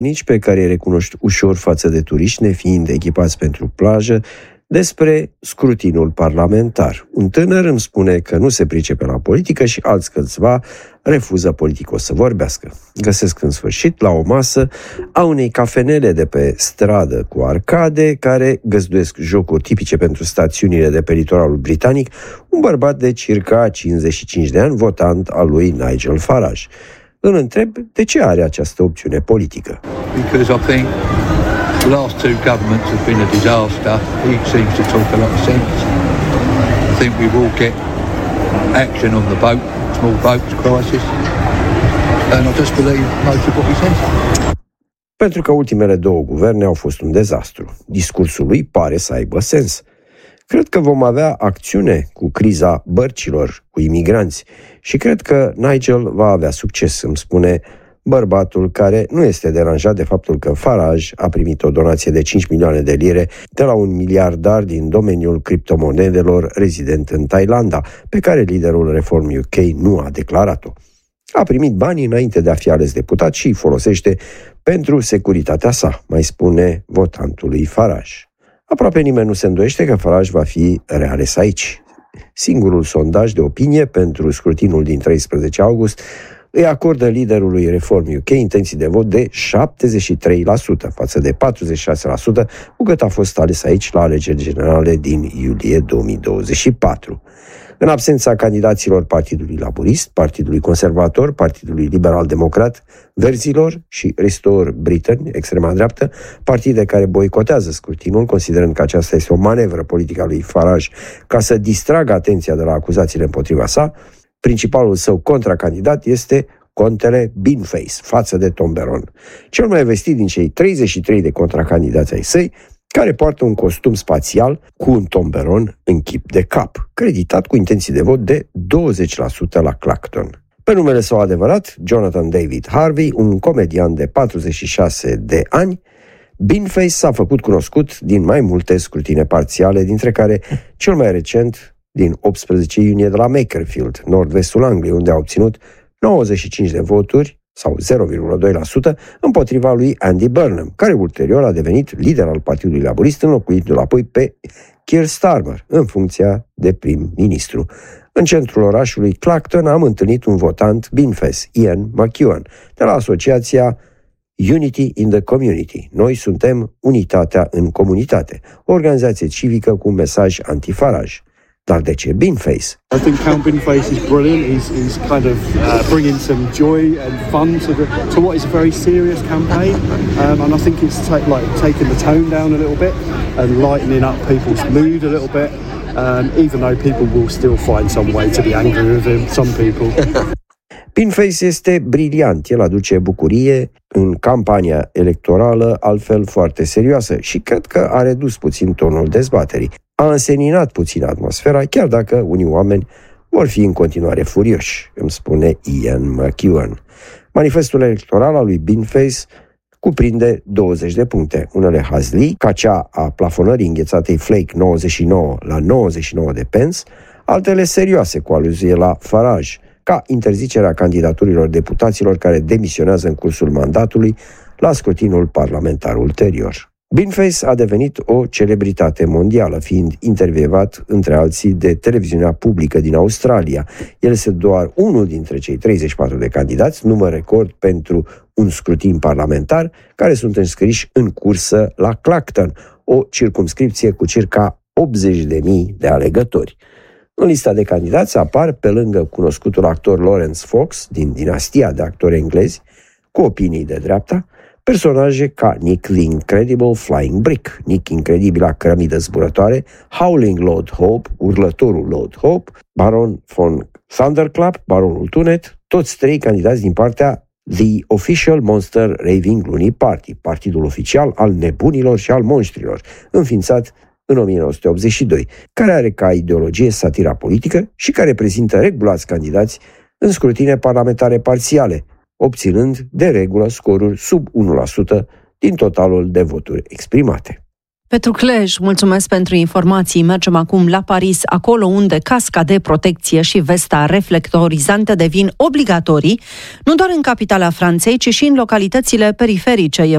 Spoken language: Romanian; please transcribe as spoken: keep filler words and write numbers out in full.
nici pe care îi recunoști ușor față de turiști, nefiind echipați pentru plajă, despre scrutinul parlamentar. Un tânăr îmi spune că nu se pricepe la politică și alți câțiva refuză politicos să vorbească. Găsesc în sfârșit la o masă a unei cafenele de pe stradă cu arcade, care găzduiesc jocuri tipice pentru stațiunile de pe litoralul britanic, un bărbat de circa cincizeci și cinci de ani, votant al lui Nigel Farage. Îl întreb de ce are această opțiune politică. Because I think the last two governments have been a disaster. He seems to talk a lot of sense. I think we will get action on the boat, small boats crisis. And I just believe most of what he says. Pentru că ultimele două guverne au fost un dezastru. Discursul lui pare să aibă sens. Cred că vom avea acțiune cu criza bărcilor, cu imigranți și cred că Nigel va avea succes, îmi spune bărbatul care nu este deranjat de faptul că Farage a primit o donație de cinci milioane de lire de la un miliardar din domeniul criptomonedelor rezident în Thailanda, pe care liderul Reform U K nu a declarat-o. A primit banii înainte de a fi ales deputat și îi folosește pentru securitatea sa, mai spune votantul lui Farage. Aproape nimeni nu se îndoiește că Farage va fi reales aici. Singurul sondaj de opinie pentru scrutinul din treisprezece august îi acordă liderului Reform U K intenții de vot de șaptezeci și trei la sută față de patruzeci și șase la sută cu cât a fost ales aici la alegeri generale din iulie două mii douăzeci și patru. În absența candidaților Partidului Laburist, Partidului Conservator, Partidului Liberal-Democrat, Verzilor și Restore Britain, extrema dreaptă, partide care boicotează scrutinul, considerând că aceasta este o manevră politică a lui Farage ca să distragă atenția de la acuzațiile împotriva sa, principalul său contracandidat este contele Beanface, față de Tom Barron, cel mai vestit din cei treizeci și trei de contracandidați ai săi, care poartă un costum spațial cu un Tom Barron în chip de cap, creditat cu intenții de vot de douăzeci la sută la Clacton. Pe numele său adevărat, Jonathan David Harvey, un comedian de patruzeci și șase de ani, Beanface s-a făcut cunoscut din mai multe scrutine parțiale, dintre care cel mai recent din optsprezece iunie de la Makerfield, nord-vestul Angliei, unde a obținut nouăzeci și cinci de voturi, sau zero virgulă doi la sută, împotriva lui Andy Burnham, care ulterior a devenit lider al Partidului Laburist, înlocuindu-l apoi pe Keir Starmer, în funcția de prim-ministru. În centrul orașului Clacton am întâlnit un votant Beanface, Ian McEwan, de la asociația Unity in the Community. Noi suntem Unitatea în Comunitate, o organizație civică cu un mesaj anti-Farage. Dar de ce Beanface? I think Count Beanface is brilliant. He's, he's kind of uh, bringing some joy and fun to, the, to what is a very serious campaign. Um, and I think it's ta- like taking the tone down a little bit and lightening up people's mood a little bit. Um, even though people will still find some way to be angry with him, some people. Beanface este briliant, el aduce bucurie în campania electorală, altfel foarte serioasă, și cred că a redus puțin tonul dezbaterii. A înseninat puțin atmosfera, chiar dacă unii oameni vor fi în continuare furioși, îmi spune Ian McEwan. Manifestul electoral al lui Beanface cuprinde douăzeci de puncte, unele hazlii, ca cea a plafonării înghețatei Flake nouăzeci și nouă la nouăzeci și nouă de pence, altele serioase cu aluzie la Farage, ca interzicerea candidaturilor deputaților care demisionează în cursul mandatului la scrutinul parlamentar ulterior. Beanface a devenit o celebritate mondială, fiind intervievat, între alții, de televiziunea publică din Australia. El este doar unul dintre cei treizeci și patru de candidați, număr record pentru un scrutin parlamentar, care sunt înscriși în cursă la Clacton, o circumscripție cu circa optzeci de mii de alegători. În lista de candidați apar, pe lângă cunoscutul actor Lawrence Fox, din dinastia de actori englezi, cu opinii de dreapta, personaje ca Nick the Incredible Flying Brick, Nick incredibila cărămidă zburătoare, Howling Lord Hope, urlătorul Lord Hope, Baron von Thunderclap, Baronul Tunet, toți trei candidați din partea The Official Monster Raving Loony Party, partidul oficial al nebunilor și al monștrilor, înființat în o mie nouă sute optzeci și doi, care are ca ideologie satira politică și care prezintă regulați candidați în scrutine parlamentare parțiale, obținând de regulă scoruri sub unu la sută din totalul de voturi exprimate. Petru Clej, mulțumesc pentru informații. Mergem acum la Paris, acolo unde casca de protecție și vesta reflectorizantă devin obligatorii, nu doar în capitala Franței, ci și în localitățile periferice.